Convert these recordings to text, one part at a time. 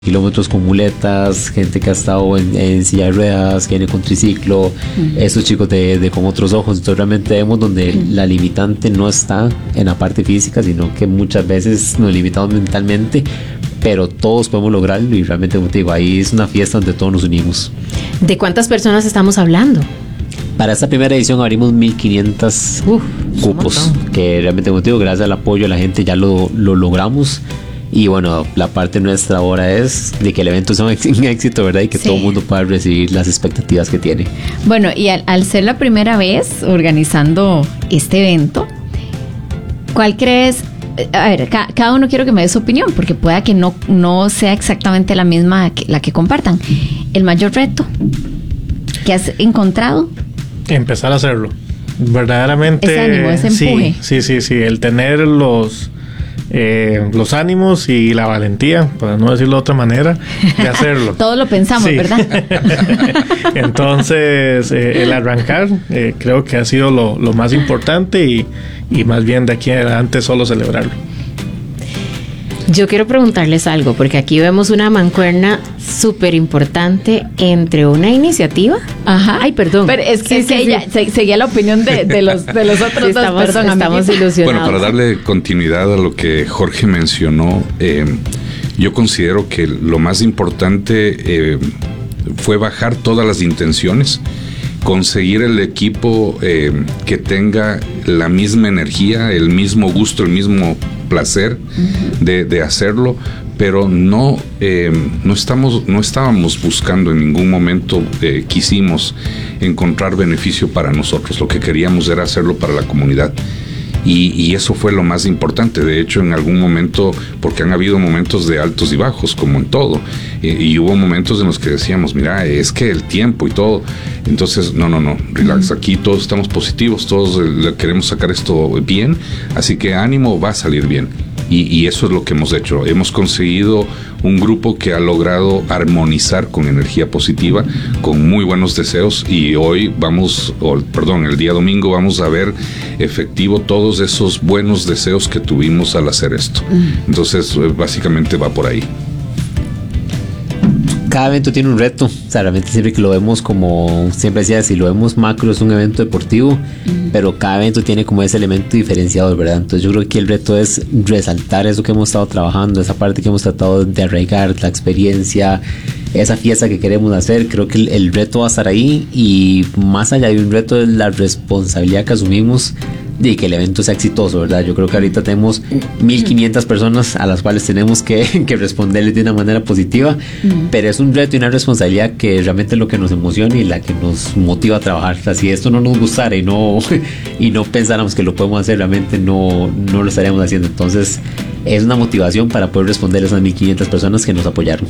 kilómetros con muletas, gente que ha estado en silla de ruedas, que viene con triciclo, estos chicos de con otros ojos. Entonces realmente vemos donde la limitante no está en la parte física, sino que muchas veces nos limitamos mentalmente, pero todos podemos lograrlo y realmente, como te digo, ahí es una fiesta donde todos nos unimos. ¿De cuántas personas estamos hablando? Para esta primera edición abrimos 1,500 cupos, que realmente, como te digo, gracias al apoyo de la gente ya lo logramos. Y bueno, la parte nuestra ahora es de que el evento sea un éxito, ¿verdad? Y que todo el mundo pueda recibir las expectativas que tiene. Bueno, y al ser la primera vez organizando este evento, ¿cuál crees? A ver, cada uno quiero que me dé su opinión, porque pueda que no sea exactamente la misma la que compartan. El mayor reto que has encontrado. Empezar a hacerlo. Verdaderamente. Ese ánimo, ese empuje. Sí. El tener los ánimos y la valentía, para no decirlo de otra manera, de hacerlo. Todos lo pensamos, sí. ¿Verdad? Entonces, el arrancar creo que ha sido lo más importante y más bien de aquí en adelante solo celebrarlo. Yo quiero preguntarles algo, porque aquí vemos una mancuerna súper importante entre una iniciativa. Ajá. Ay, perdón. Pero es que ella seguía la opinión de los otros sí, dos. Estamos ilusionados. Bueno, para darle continuidad a lo que Jorge mencionó, yo considero que lo más importante fue bajar todas las intenciones, conseguir el equipo que tenga la misma energía, el mismo gusto, el mismo placer de hacerlo, pero no estábamos buscando en ningún momento, quisimos encontrar beneficio para nosotros. Lo que queríamos era hacerlo para la comunidad. Y eso fue lo más importante. De hecho, en algún momento, porque han habido momentos de altos y bajos, como en todo, y hubo momentos en los que decíamos, mira, es que el tiempo y todo. Entonces, no, relax, aquí todos estamos positivos, todos queremos sacar esto bien, así que ánimo, va a salir bien. Y eso es lo que hemos hecho. Hemos conseguido un grupo que ha logrado armonizar con energía positiva, con muy buenos deseos, y hoy el día domingo vamos a ver efectivo todos esos buenos deseos que tuvimos al hacer esto. Entonces, básicamente va por ahí. Cada evento tiene un reto, o sea, realmente siempre que lo vemos, como siempre decía, si lo vemos macro es un evento deportivo, pero cada evento tiene como ese elemento diferenciador, ¿verdad? Entonces yo creo que el reto es resaltar eso que hemos estado trabajando, esa parte que hemos tratado de arraigar, la experiencia, esa fiesta que queremos hacer. Creo que el reto va a estar ahí, y más allá de un reto es la responsabilidad que asumimos de que el evento sea exitoso, ¿verdad? Yo creo que ahorita tenemos 1,500 personas a las cuales tenemos que responderles de una manera positiva, pero es un reto y una responsabilidad que realmente es lo que nos emociona y la que nos motiva a trabajar. O sea, si esto no nos gustara y no pensáramos que lo podemos hacer, realmente no lo estaríamos haciendo. Entonces es una motivación para poder responder a esas 1,500 personas que nos apoyaron.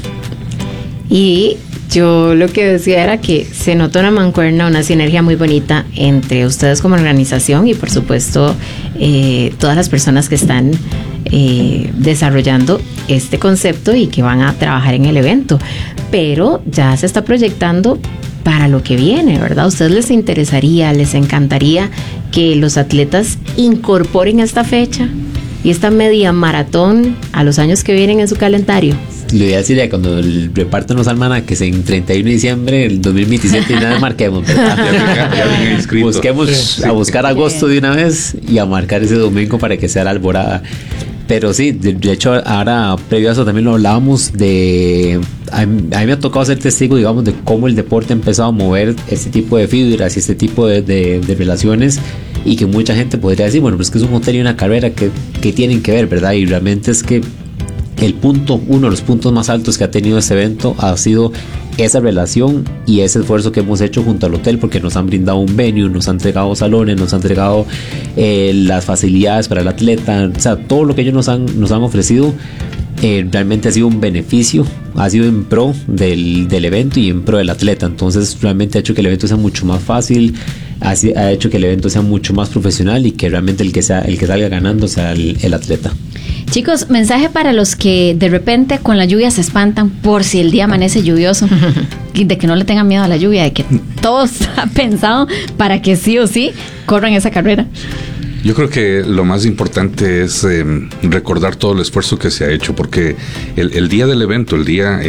Y yo lo que decía era que se nota una mancuerna, una sinergia muy bonita entre ustedes como organización y por supuesto todas las personas que están desarrollando este concepto y que van a trabajar en el evento. Pero ya se está proyectando para lo que viene, ¿verdad? ¿A ustedes les interesaría, les encantaría que los atletas incorporen esta fecha y esta media maratón a los años que vienen en su calendario? Lo ideal sería cuando repartan los almanaques en 31 de diciembre del 2027 y nada marquemos, ¿verdad? Busquemos a buscar agosto de una vez y a marcar ese domingo para que sea la alborada. Pero sí, de hecho ahora previo a eso también lo hablábamos a mí me ha tocado ser testigo, digamos, de cómo el deporte ha empezado a mover este tipo de fibras y este tipo de relaciones, y que mucha gente podría decir, bueno, pero es que es un hotel y una carrera que tienen que ver, ¿verdad? Y realmente es que uno de los puntos más altos que ha tenido este evento ha sido esa relación y ese esfuerzo que hemos hecho junto al hotel, porque nos han brindado un venue, nos han entregado salones, nos han entregado las facilidades para el atleta, o sea, todo lo que ellos nos han ofrecido realmente ha sido un beneficio, ha sido en pro del evento y en pro del atleta. Entonces realmente ha hecho que el evento sea mucho más fácil, ha hecho que el evento sea mucho más profesional y que realmente el que salga ganando sea el atleta. Chicos, mensaje para los que de repente con la lluvia se espantan por si el día amanece lluvioso, de que no le tengan miedo a la lluvia, de que todo está pensado para que sí o sí corran esa carrera. Yo creo que lo más importante es recordar todo el esfuerzo que se ha hecho, porque el día del evento, el día